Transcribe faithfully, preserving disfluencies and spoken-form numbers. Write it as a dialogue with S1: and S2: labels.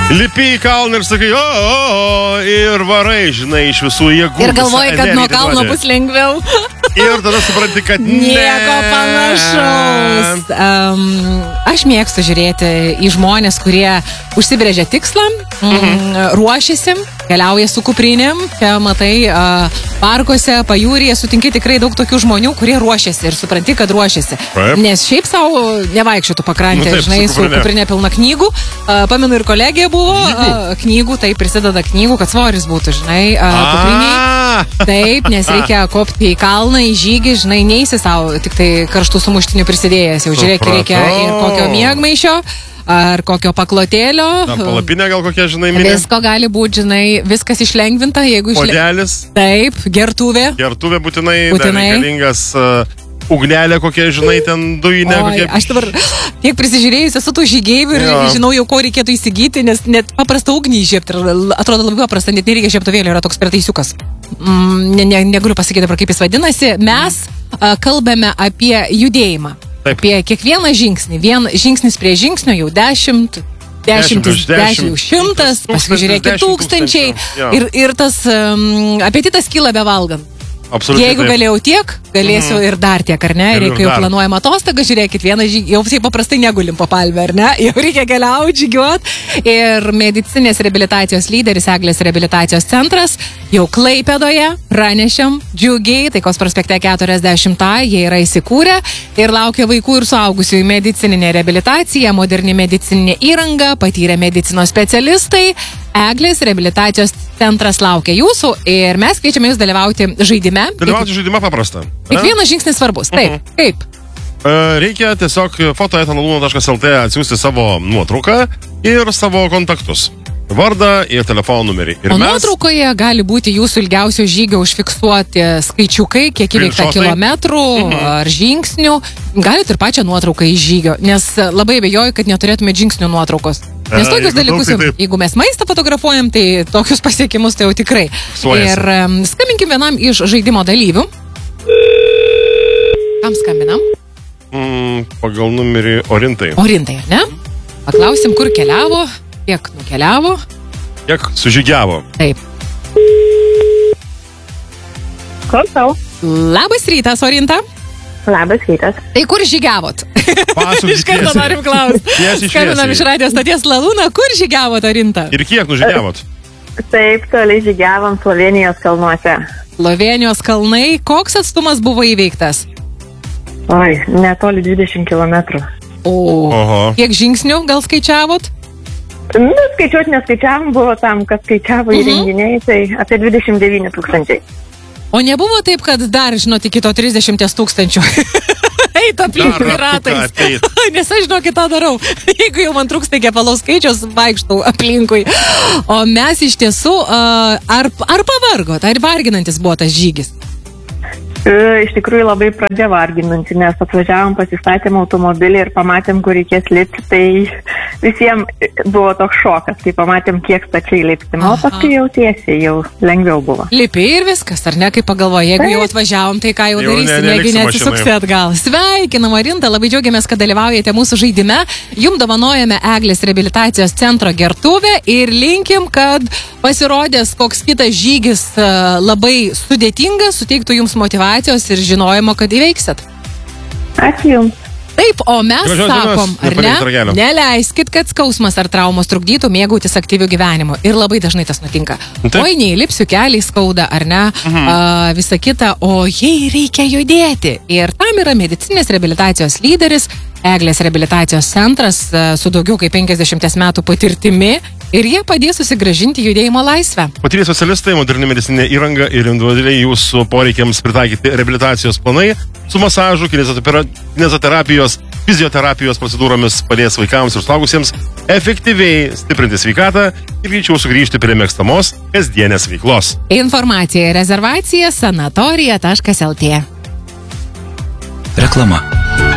S1: Lipi į kalną ir sakai, o, o, o, ir varai, žinai, iš visų jėgų.
S2: Ir galvoji, kad nuo kalno bus lengviau.
S1: Ir tada supranti, kad
S2: nieko
S1: ne.
S2: panašaus. Um, aš mėgstu žiūrėti į žmonės, kurie užsibrėžia tikslą, mm, ruošiasi, keliauja su kuprinėm. Čia matai, uh, parkuose, pajūryje sutinki tikrai daug tokių žmonių, kurie ruošiasi ir supranti, kad ruošiasi.
S1: Taip.
S2: Nes šiaip savo nevaikščiotų pakrantę,
S1: Nu, taip,
S2: žinai,
S1: su
S2: su
S1: kuprinė.
S2: kuprinė pilna knygų. Uh, pamenu ir kolegija buvo
S1: Knygų?
S2: uh, knygų, tai prisideda knygų, kad svoris būtų, žinai, uh, kupriniai. Taip, nes reikia kopti į kalną, į žygį, žinai, neįsi savo, tik tai karštų sumuštinių prisidėjęs. Jau žiūrėk, reikia ir kokio miegmaišio, ar kokio paklotėlio.
S1: Ar palapinė gal kokia, žinai, minė?
S2: Visko gali būti, žinai, viskas išlengvinta, jeigu išlengvinta.
S1: Podelis.
S2: Taip, gertuvė.
S1: Gertuvė būtinai,
S2: Būtinai.
S1: dar reikalingas uh, ugnelė kokia, žinai, ten dujinė.
S2: Oi,
S1: Kokia...
S2: aš dabar tiek prisižiūrėjus esu tų žygeivių ir
S1: Jo.
S2: žinau jau, ko reikėtų įsigyti, nes net paprasta ugnį įžiebti, atrodo labai paprasta, net nereikia žiebtuvėlio, yra toks pretaisiukas. Mm, ne, ne, negaliu pasakyti dabar, kaip jis vadinasi. Mes a, kalbame apie judėjimą.
S1: Taip.
S2: Apie kiekvieną žingsnį. Vien žingsnis prie žingsnio jau dešimt, dešimtis,
S1: Dešimt,
S2: dešimt, jau šimtas, paskui žiūrėkit
S1: dešimt
S2: tūkstančiai.
S1: tūkstančių, jo.
S2: Ir, ir tas um, apetitas kyla bevalgant.
S1: Absoliučiai.
S2: Jeigu
S1: taip.
S2: galėjau tiek, galėsiu mm. ir dar tiek, ar ne?
S1: Ir
S2: Reikia jau
S1: dar.
S2: planuojama atostogą, žiūrėkit, vieną žygį, jau visai paprastai negulim po palmę, ar ne? Jau reikia keliauti, žygiuoti. Ir medicinės reabilitacijos lyderis, Eglės reabilitacijos centras, jau Klaipėdoje pranešėm džiugiai, Taikos prospekte keturiasdešimt, jie yra įsikūrę ir laukia vaikų ir suaugusiųjų medicininė reabilitacija, moderni medicininė įranga, patyrę medicinos specialistai. Eglės reabilitacijos centras laukia jūsų ir mes kviečiame jūs dalyvauti žaidime.
S1: Dalyvauti žaidimą paprastą.
S2: Kiekvienas žingsnis svarbus. Taip,
S1: Mhm.
S2: kaip?
S1: E, Reikia tiesiog foto eta nulūno taškas lt atsiųsti savo nuotrauką ir savo kontaktus. Vardą ir telefono numerį. Ir
S2: O
S1: mes...
S2: nuotraukoje gali būti jūsų ilgiausio žygio užfiksuoti skaičiukai, kiek įveikta
S1: Screenshotai.
S2: kilometrų
S1: Mhm.
S2: ar žingsnių. Galite ir pačią nuotrauką iš žygio, nes labai abejoju, kad neturėtume žingsnių nuotraukos. Nes
S1: E,
S2: tokius
S1: jeigu
S2: dalykus,
S1: daug, tai taip.
S2: jeigu mes maistą fotografuojam, tai tokius pasiekimus tai jau tikrai.
S1: Fiksuojasi.
S2: Ir um, skambinkim vienam iš žaidimo dalyvių. Kam skambinam?
S1: Mm, pagal numerį Orintai.
S2: Orintai, ar ne? Paklausim, kur keliavo, kiek nukeliavo.
S1: Kiek sužygiavo?
S2: Taip.
S3: Klausau.
S2: Labas rytas, Orinta.
S3: Labas rytas.
S2: Tai kur žygiavot?
S1: Pasakokit
S2: Iš karto
S1: tiesiai.
S2: norim klausti.
S1: Tiesiai
S2: Skambinam
S1: šviesiai.
S2: iš radijos stoties Lalūną, kur žygiavot, Orinta?
S1: Ir kiek nužygiavot?
S3: Taip, toliai žygiavom Slovenijos kalnuose.
S2: Slovenijos kalnai, koks atstumas buvo įveiktas?
S3: Oi, netoli dvidešimt kilometrų.
S2: O,
S1: Oho.
S2: kiek žingsnių gal skaičiavot?
S3: Nu, skaičiuoti neskaičiavom, buvo tam, kad skaičiavo
S2: Mhm.
S3: įrenginiai, tai apie dvidešimt devyni tūkstančiai.
S2: O nebuvo taip, kad dar, žinot, iki to trisdešimt tūkstančių. Eit aplinkui
S1: Dar ratuką
S2: ratais.
S1: apeit.
S2: Nes aš žinokit tą darau. Jeigu jau man trūksta kepalaus skaičius, vaikštau aplinkui. O mes iš tiesų, a, ar, ar pavargot, ar varginantis buvo tas žygis?
S3: E, Iš tikrųjų labai pradžia varginanti, nes atvažiavom, pasistatėm automobilį ir pamatėm, kur reikės lipti, tai visiems buvo toks šokas, kai pamatėm, kiek stačiai lipsim. O
S2: Aha.
S3: paskui jau tiesiai, jau lengviau buvo.
S2: Lipi ir viskas, ar ne, kaip pagalvoju, jeigu jau atvažiavom, tai ką jau
S1: Jau
S2: darysim,
S1: ne-
S2: negi
S1: neliksi
S2: neatsisuksi
S1: mašinoje.
S2: atgal. Sveikinam, Orinta, labai džiaugiamės, kad dalyvaujate mūsų žaidime. Jums dovanojame Eglės reabilitacijos centro gertuvę ir linkim, kad pasirodęs koks kitas žygis e, labai sudėtingas, suteiktų jums motyvacijos ir žinojimo, kad įveiksit.
S3: Ačiū Jums.
S2: Taip, o mes
S1: Gražios dienos,
S2: sakom, ar
S1: nepalenkit
S2: ne,
S1: ragelio.
S2: neleiskit, kad skausmas ar traumos trukdytų mėgautis aktyviu gyvenimu. Ir labai dažnai tas nutinka.
S1: Taip.
S2: Oi, neįlipsiu, keliai skauda, ar ne,
S1: Mhm.
S2: a, visa kita, o jei reikia judėti. Ir tam yra medicinės reabilitacijos lyderis, Eglės reabilitacijos centras a, su daugiau kaip penkiasdešimt metų patirtimi ir jie padės susigrąžinti judėjimo laisvę.
S1: Patyrę specialistai, moderni medicinė įranga ir individualiai jūsų poreikiams pritaikyti reabilitacijos planai su masažu, kinezotera- kinezoterapijos, fizioterapijos procedūromis padės vaikams ir suaugusiems efektyviai stiprinti sveikatą ir greičiau sugrįžti prie mėgstamos kasdienės veiklos.
S2: Informacija ir rezervacija sanatorija taškas lt.
S4: Reklama.